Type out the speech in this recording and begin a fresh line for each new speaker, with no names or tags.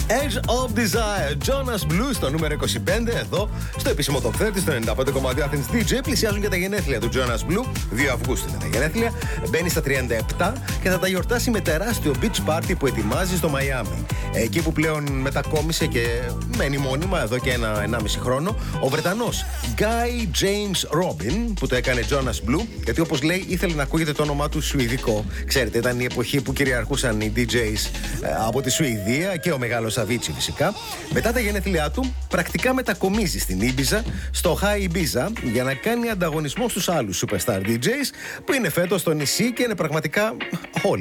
Edge of Desire, Jonas Blue στο νούμερο 25, εδώ στο επίσημο Top 30, στο 95,2 Athens DJ. Πλησιάζουν και τα γενέθλια του Jonas Blue. 2 Αυγούστου είναι τα γενέθλια. Μπαίνει στα 37 και θα τα γιορτάσει με τεράστιο beach party που ετοιμάζει στο Μαϊάμι. Εκεί που πλέον μετακόμισε και μένει μόνιμα εδώ και 1,5 χρόνο, ο Βρετανός Guy James Robin, που το έκανε Jonas Blue, γιατί όπως λέει ήθελε να ακούγεται το όνομά του σουηδικό. Ξέρετε, ήταν η εποχή που κυριαρχούσαν οι DJs από τη Σουηδία και ο μεγάλος Avicii φυσικά. Μετά τα γενέθλιά του, πρακτικά μετακομίζει στην Ήμπιζα, στο High Ibiza, για να κάνει ανταγωνισμό στους άλλους superstar DJs που είναι φέτος στο νησί και είναι πραγματικά όλοι